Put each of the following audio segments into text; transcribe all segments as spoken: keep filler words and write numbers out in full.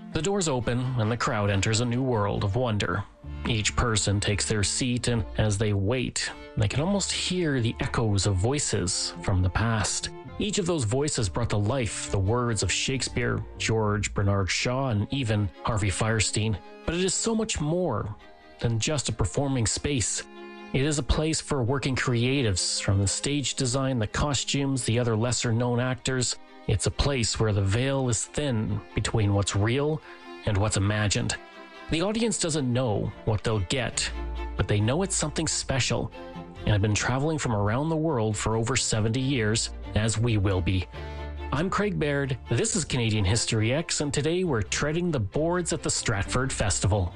The doors open and the crowd enters a new world of wonder. Each person takes their seat, and as they wait, they can almost hear the echoes of voices from the past. Each of those voices brought to life the words of Shakespeare, George Bernard Shaw, and even Harvey Fierstein. But it is so much more than just a performing space. It is a place for working creatives, from the stage design, the costumes, the other lesser-known actors. It's a place where the veil is thin between what's real and what's imagined. The audience doesn't know what they'll get, but they know it's something special, and have been traveling from around the world for over seventy years, as we will be. I'm Craig Baird, this is Canadian History X, and today we're treading the boards at the Stratford Festival.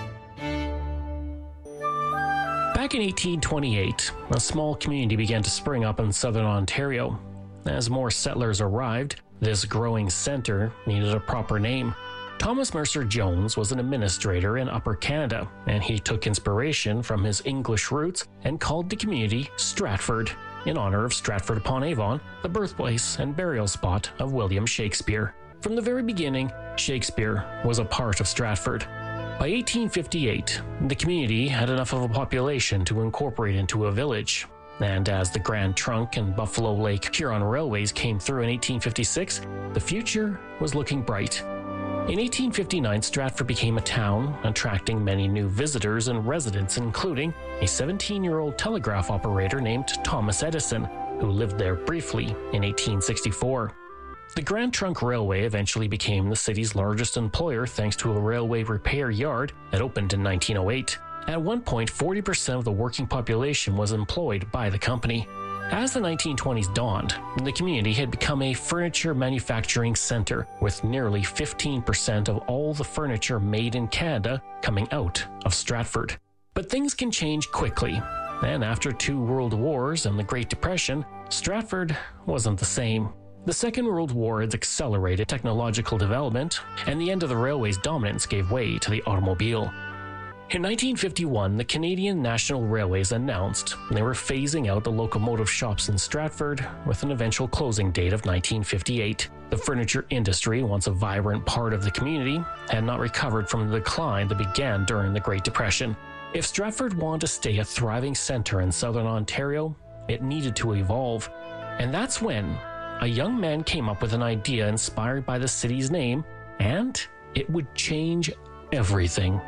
Back in eighteen twenty-eight, a small community began to spring up in southern Ontario. As more settlers arrived, this growing centre needed a proper name. Thomas Mercer Jones was an administrator in Upper Canada, and he took inspiration from his English roots and called the community Stratford, in honour of Stratford-upon-Avon, the birthplace and burial spot of William Shakespeare. From the very beginning, Shakespeare was a part of Stratford. By eighteen fifty-eight, the community had enough of a population to incorporate into a village. And as the Grand Trunk and Buffalo Lake Huron Railways came through in eighteen fifty-six, the future was looking bright. In eighteen fifty-nine, Stratford became a town, attracting many new visitors and residents, including a seventeen-year-old telegraph operator named Thomas Edison, who lived there briefly in eighteen sixty-four. The Grand Trunk Railway eventually became the city's largest employer thanks to a railway repair yard that opened in nineteen oh eight. At one point, forty percent of the working population was employed by the company. As the nineteen twenties dawned, the community had become a furniture manufacturing centre, with nearly fifteen percent of all the furniture made in Canada coming out of Stratford. But things can change quickly, and after two world wars and the Great Depression, Stratford wasn't the same. The Second World War had accelerated technological development, and the end of the railway's dominance gave way to the automobile. In nineteen fifty-one, the Canadian National Railways announced they were phasing out the locomotive shops in Stratford, with an eventual closing date of nineteen fifty-eight. The furniture industry, once a vibrant part of the community, had not recovered from the decline that began during the Great Depression. If Stratford wanted to stay a thriving centre in southern Ontario, it needed to evolve. And that's when a young man came up with an idea inspired by the city's name, and it would change everything.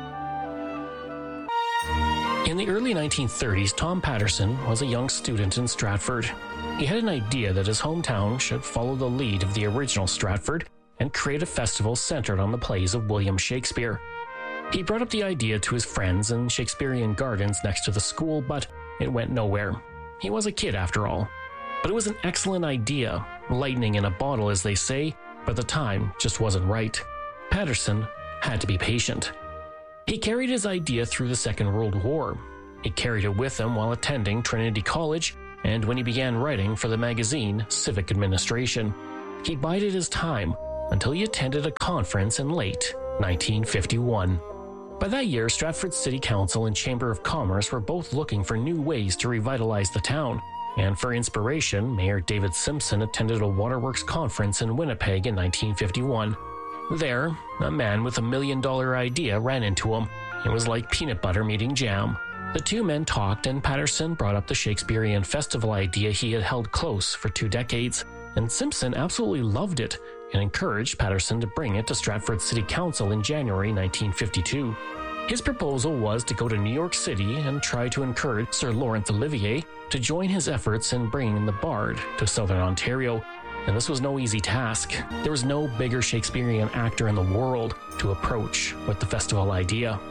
In the early nineteen thirties, Tom Patterson was a young student in Stratford. He had an idea that his hometown should follow the lead of the original Stratford and create a festival centered on the plays of William Shakespeare. He brought up the idea to his friends in Shakespearean Gardens next to the school, but it went nowhere. He was a kid after all. But it was an excellent idea, lightning in a bottle as they say, but the time just wasn't right. Patterson had to be patient. He carried his idea through the Second World War. He carried it with him while attending Trinity College, and when he began writing for the magazine Civic Administration. He bided his time until he attended a conference in late nineteen fifty-one. By that year, Stratford City Council and Chamber of Commerce were both looking for new ways to revitalize the town. And for inspiration, Mayor David Simpson attended a waterworks conference in Winnipeg in nineteen fifty-one. There, a man with a million-dollar idea ran into him. It was like peanut butter meeting jam. The two men talked, and Patterson brought up the Shakespearean festival idea he had held close for two decades. And Simpson absolutely loved it and encouraged Patterson to bring it to Stratford City Council in January nineteen fifty-two. His proposal was to go to New York City and try to encourage Sir Laurence Olivier to join his efforts in bringing the Bard to southern Ontario. And this was no easy task. There was no bigger Shakespearean actor in the world to approach with the festival idea.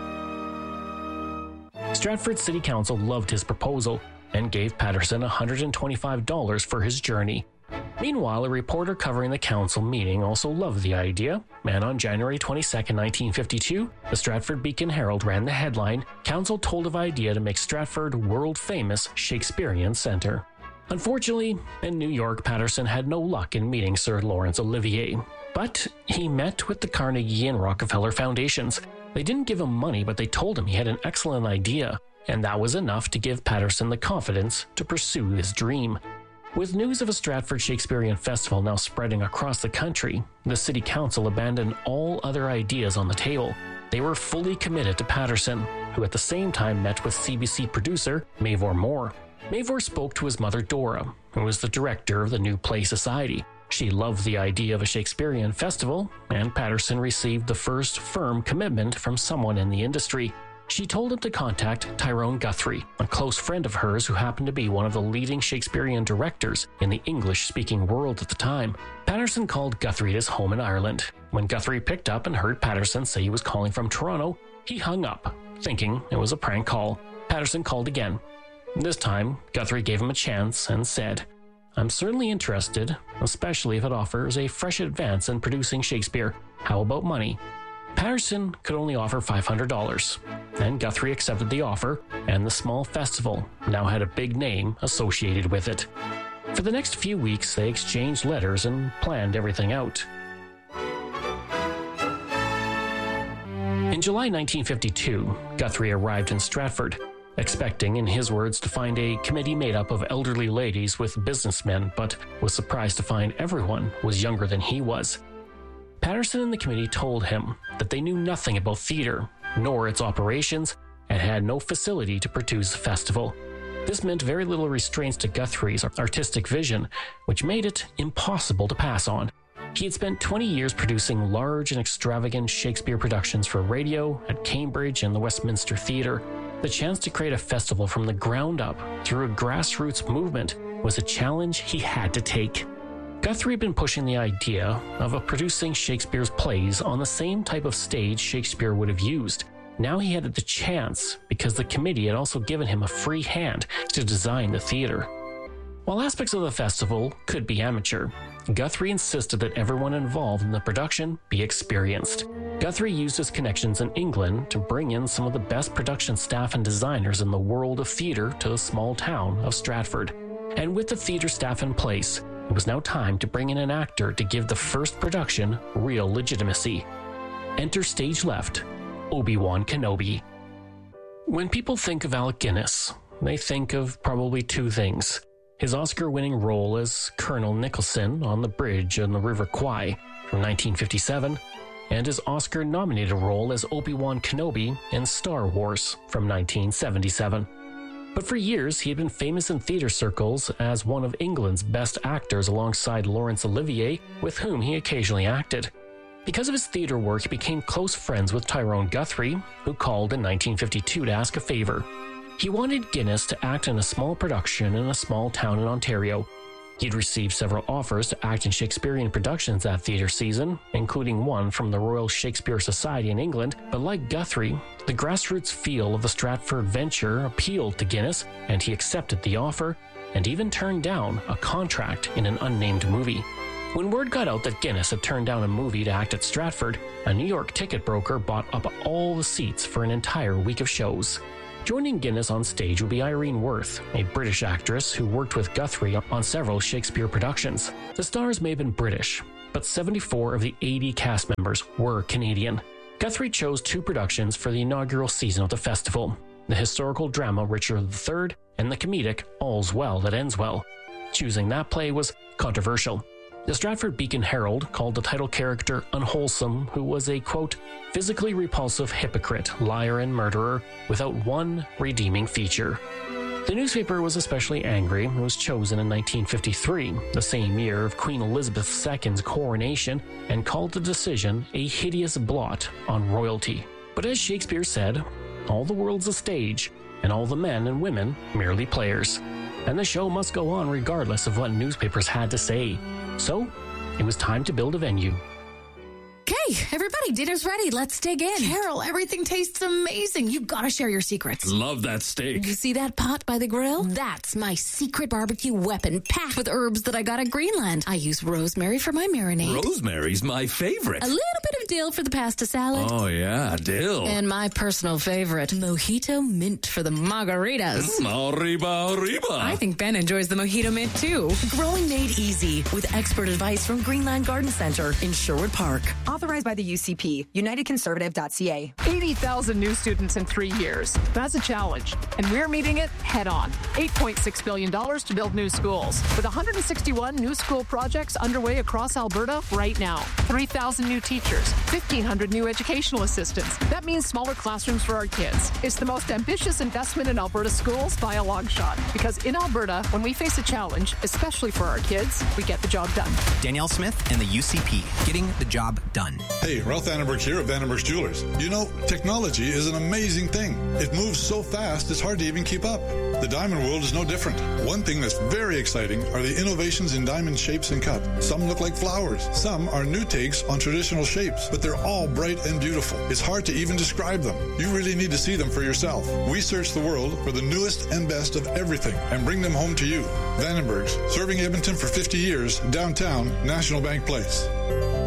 Stratford City Council loved his proposal and gave Patterson one hundred twenty-five dollars for his journey. Meanwhile, a reporter covering the council meeting also loved the idea, and on January twenty-second, nineteen fifty-two, the Stratford Beacon Herald ran the headline, "Council told of idea to make Stratford world-famous Shakespearean Centre." Unfortunately, in New York, Patterson had no luck in meeting Sir Laurence Olivier, but he met with the Carnegie and Rockefeller Foundations. They didn't give him money, but they told him he had an excellent idea, and that was enough to give Patterson the confidence to pursue his dream. With news of a Stratford Shakespearean Festival now spreading across the country, the City Council abandoned all other ideas on the table. They were fully committed to Patterson, who at the same time met with C B C producer Mavor Moore. Mavor spoke to his mother Dora, who was the director of the New Play Society. She loved the idea of a Shakespearean festival, and Patterson received the first firm commitment from someone in the industry. She told him to contact Tyrone Guthrie, a close friend of hers who happened to be one of the leading Shakespearean directors in the English-speaking world at the time. Patterson called Guthrie at his home in Ireland. When Guthrie picked up and heard Patterson say he was calling from Toronto, he hung up, thinking it was a prank call. Patterson called again. This time, Guthrie gave him a chance and said, "I'm certainly interested, especially if it offers a fresh advance in producing Shakespeare. How about money?" Patterson could only offer five hundred dollars, and Guthrie accepted the offer, and the small festival now had a big name associated with it. For the next few weeks, they exchanged letters and planned everything out. In July nineteen fifty-two, Guthrie arrived in Stratford, expecting, in his words, to find a committee made up of elderly ladies with businessmen, but was surprised to find everyone was younger than he was. Patterson and the committee told him that they knew nothing about theatre, nor its operations, and had no facility to produce a festival. This meant very little restraints to Guthrie's artistic vision, which made it impossible to pass on. He had spent twenty years producing large and extravagant Shakespeare productions for radio, at Cambridge and the Westminster Theatre. The chance to create a festival from the ground up through a grassroots movement was a challenge he had to take. Guthrie had been pushing the idea of producing Shakespeare's plays on the same type of stage Shakespeare would have used. Now he had the chance because the committee had also given him a free hand to design the theatre. While aspects of the festival could be amateur, Guthrie insisted that everyone involved in the production be experienced. Guthrie used his connections in England to bring in some of the best production staff and designers in the world of theatre to the small town of Stratford. And with the theatre staff in place, it was now time to bring in an actor to give the first production real legitimacy. Enter stage left, Obi-Wan Kenobi. When people think of Alec Guinness, they think of probably two things. His Oscar-winning role as Colonel Nicholson on the bridge on the River Kwai from nineteen fifty-seven, and his Oscar-nominated role as Obi-Wan Kenobi in Star Wars from nineteen seventy-seven. But for years, he had been famous in theatre circles as one of England's best actors alongside Laurence Olivier, with whom he occasionally acted. Because of his theatre work, he became close friends with Tyrone Guthrie, who called in nineteen fifty-two to ask a favour. He wanted Guinness to act in a small production in a small town in Ontario. He'd received several offers to act in Shakespearean productions that theatre season, including one from the Royal Shakespeare Society in England, but like Guthrie, the grassroots feel of the Stratford venture appealed to Guinness, and he accepted the offer, and even turned down a contract in an unnamed movie. When word got out that Guinness had turned down a movie to act at Stratford, a New York ticket broker bought up all the seats for an entire week of shows. Joining Guinness on stage would be Irene Worth, a British actress who worked with Guthrie on several Shakespeare productions. The stars may have been British, but seventy-four of the eighty cast members were Canadian. Guthrie chose two productions for the inaugural season of the festival: the historical drama Richard the Third and the comedic All's Well That Ends Well. Choosing that play was controversial. The Stratford Beacon Herald called the title character unwholesome, who was a, quote, physically repulsive hypocrite, liar, and murderer without one redeeming feature. The newspaper was especially angry. It was chosen in nineteen fifty-three, the same year of Queen Elizabeth the Second's coronation, and called the decision a hideous blot on royalty. But as Shakespeare said, all the world's a stage, and all the men and women merely players. And the show must go on regardless of what newspapers had to say. So, it was time to build a venue. Okay, everybody, dinner's ready. Let's dig in. Carol, everything tastes amazing. You've got to share your secrets. Love that steak. You see that pot by the grill? That's my secret barbecue weapon, packed with herbs that I got at Greenland. I use rosemary for my marinade. Rosemary's my favorite. A little bit of dill for the pasta salad. Oh, yeah, dill. And my personal favorite, mojito mint for the margaritas. Mm, arriba, arriba. I think Ben enjoys the mojito mint, too. Growing made easy with expert advice from Greenland Garden Center in Sherwood Park. Authorized by the U C P, united conservative dot c a. eighty thousand new students in three years. That's a challenge, and we're meeting it head on. eight point six billion dollars to build new schools, with one hundred sixty-one new school projects underway across Alberta right now. three thousand new teachers, fifteen hundred new educational assistants. That means smaller classrooms for our kids. It's the most ambitious investment in Alberta schools by a long shot, because in Alberta, when we face a challenge, especially for our kids, we get the job done. Danielle Smith and the U C P, getting the job done. Hey, Ralph Vandenberg here of Vandenberg's Jewelers. You know, technology is an amazing thing. It moves so fast, it's hard to even keep up. The diamond world is no different. One thing that's very exciting are the innovations in diamond shapes and cut. Some look like flowers. Some are new takes on traditional shapes, but they're all bright and beautiful. It's hard to even describe them. You really need to see them for yourself. We search the world for the newest and best of everything and bring them home to you. Vandenberg's, serving Edmonton for fifty years, downtown National Bank Place.